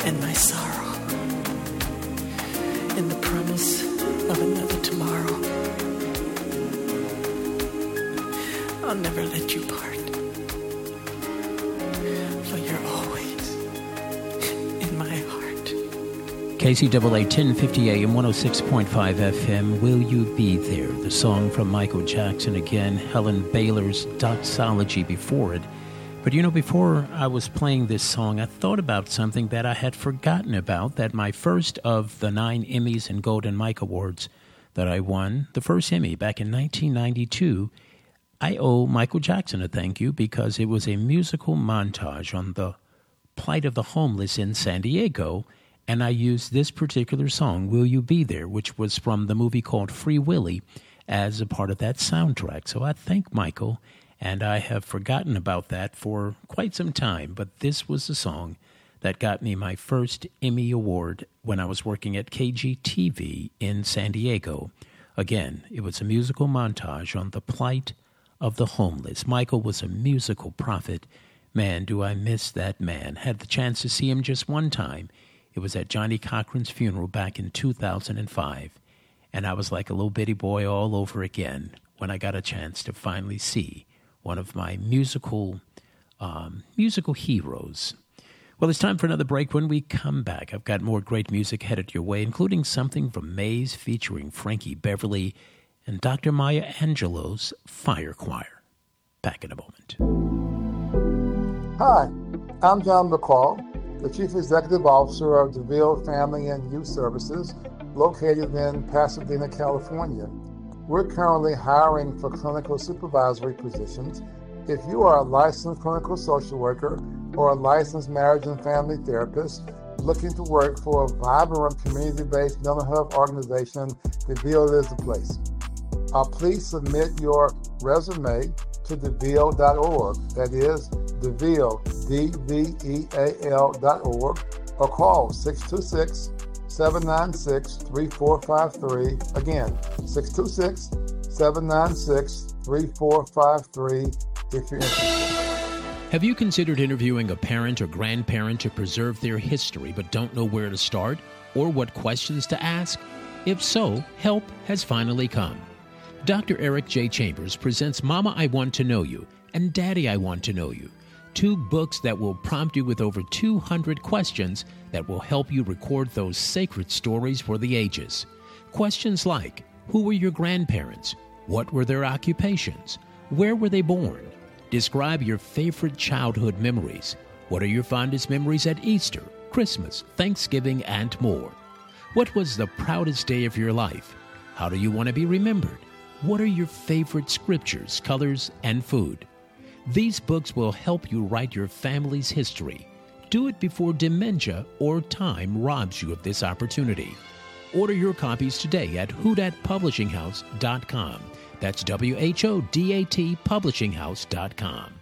and my sorrow in the promise of another tomorrow. I'll never let you part, for you're always in my heart. KCAA 1050 AM 106.5 FM, Will You Be There? The song from Michael Jackson again, Helen Baylor's Doxology before it. But before I was playing this song, I thought about something that I had forgotten about, that my first of the 9 Emmys and Golden Mike Awards that I won, the first Emmy back in 1992, I owe Michael Jackson a thank you because it was a musical montage on the plight of the homeless in San Diego, and I used this particular song, Will You Be There, which was from the movie called Free Willy, as a part of that soundtrack. So I thank Michael, and I have forgotten about that for quite some time, but this was the song that got me my first Emmy Award when I was working at KGTV in San Diego. Again, it was a musical montage on the plight of the homeless. Michael was a musical prophet. Man, do I miss that man. Had the chance to see him just one time. It was at Johnny Cochran's funeral back in 2005, and I was like a little bitty boy all over again when I got a chance to finally see one of my musical heroes. Well, it's time for another break. When we come back, I've got more great music headed your way, including something from Maze featuring Frankie Beverly and Dr. Maya Angelou's Fire Choir. Back in a moment. Hi, I'm John McCall, the Chief Executive Officer of DeVille Family and Youth Services, located in Pasadena, California. We're currently hiring for clinical supervisory positions. If you are a licensed clinical social worker or a licensed marriage and family therapist looking to work for a vibrant community-based mental health organization, DeVille is the place. Please submit your resume to DeVille.org. That is DeVille, DVEAL.org, or call 626-796-3453. Again, 626-796-3453 if you're interested. Have you considered interviewing a parent or grandparent to preserve their history but don't know where to start or what questions to ask? If so, help has finally come. Dr. Eric J. Chambers presents Mama, I Want to Know You and Daddy, I Want to Know You, 2 books that will prompt you with over 200 questions that will help you record those sacred stories for the ages. Questions like, who were your grandparents? What were their occupations? Where were they born? Describe your favorite childhood memories. What are your fondest memories at Easter, Christmas, Thanksgiving, and more? What was the proudest day of your life? How do you want to be remembered? What are your favorite scriptures, colors, and food? These books will help you write your family's history. Do it before dementia or time robs you of this opportunity. Order your copies today at whodatpublishinghouse.com. That's WHODAT publishinghouse.com.